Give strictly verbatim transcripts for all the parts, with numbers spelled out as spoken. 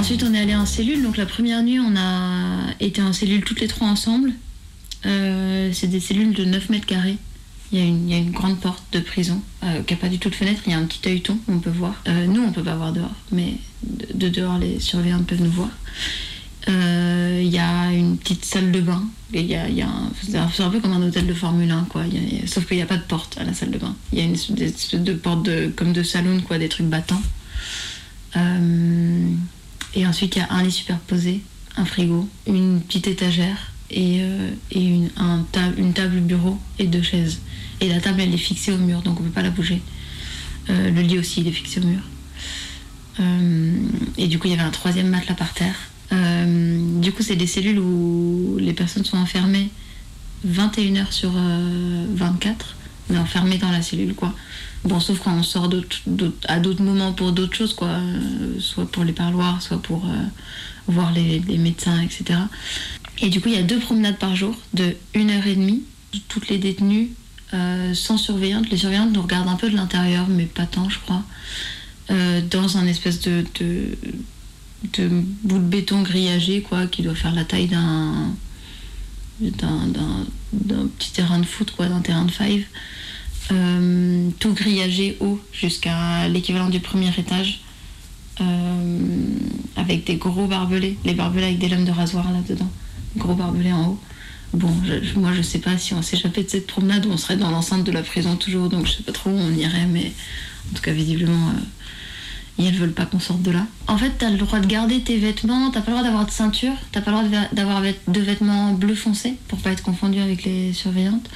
Ensuite, on est allé en cellule. Donc la première nuit, on a été en cellule toutes les trois ensemble. Euh, c'est des cellules de neuf mètres carrés. Il y a une, il y a une grande porte de prison euh, qui n'a pas du tout de fenêtre. Il y a un petit œilleton, on peut voir. Euh, nous, on ne peut pas voir dehors, mais de, de dehors, les surveillantes peuvent nous voir. Euh, il y a une petite salle de bain. Et il y a, il y a un, c'est un peu comme un hôtel de Formule un, quoi. Il y a, sauf qu'il n'y a pas de porte à la salle de bain. Il y a une espèce de porte de, comme de saloon, quoi, des trucs battants. Euh, et ensuite, il y a un lit superposé, un frigo, une petite étagère et, euh, et une, un ta- une table bureau et deux chaises. Et la table, elle est fixée au mur, donc on ne peut pas la bouger. Euh, le lit aussi, il est fixé au mur. Euh, et du coup, il y avait un troisième matelas par terre. Euh, du coup, c'est des cellules où les personnes sont enfermées vingt et une heures sur euh, vingt-quatre, mais enfermées dans la cellule, quoi. Bon, sauf quand on sort d'autres, d'autres, à d'autres moments pour d'autres choses, quoi. Euh, soit pour les parloirs, soit pour euh, voir les, les médecins, et cetera. Et du coup, il y a deux promenades par jour de une heure et demie. Toutes les détenues, euh, sans surveillante. Les surveillantes nous regardent un peu de l'intérieur, mais pas tant, je crois. Euh, dans un espèce de... de de bout de béton grillagé, quoi, qui doit faire la taille d'un, d'un, d'un, d'un petit terrain de foot, quoi, d'un terrain de five. Euh, tout grillagé haut jusqu'à l'équivalent du premier étage, euh, avec des gros barbelés, les barbelés avec des lames de rasoir là-dedans, gros barbelés en haut. Bon, je, moi je sais pas si on s'échappait de cette promenade ou on serait dans l'enceinte de la prison toujours, donc je sais pas trop où on irait, mais en tout cas visiblement... Euh, et elles veulent pas qu'on sorte de là. En fait, t'as le droit de garder tes vêtements, t'as pas le droit d'avoir de ceinture, t'as pas le droit d'avoir de vêtements bleu foncé pour pas être confondu avec les surveillantes.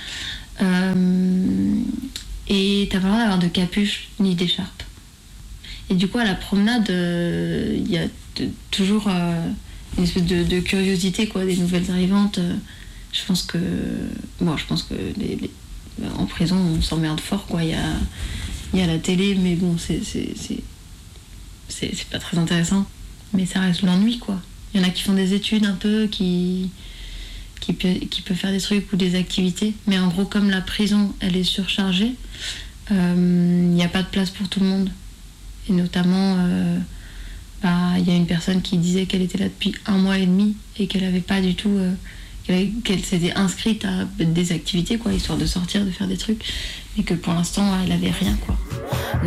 Euh, et t'as pas le droit d'avoir de capuche ni d'écharpe. Et du coup, à la promenade, il euh, y a t- toujours euh, une espèce de, de curiosité, quoi, des nouvelles arrivantes. Euh, je pense que, bon, je pense que les, les, en prison, on s'emmerde fort, quoi. Il y a, il y a la télé, mais bon, c'est, c'est, c'est C'est, c'est pas très intéressant, mais ça reste l'ennui, quoi. Il y en a qui font des études un peu, qui, qui, peut, qui peuvent faire des trucs ou des activités, mais en gros, comme la prison, elle est surchargée, il euh, n'y a pas de place pour tout le monde. Et notamment, euh, bah, y a une personne qui disait qu'elle était là depuis un mois et demi et qu'elle avait pas du tout... Euh, qu'elle, avait, qu'elle s'était inscrite à des activités, quoi, histoire de sortir, de faire des trucs, et que pour l'instant, elle avait rien, quoi.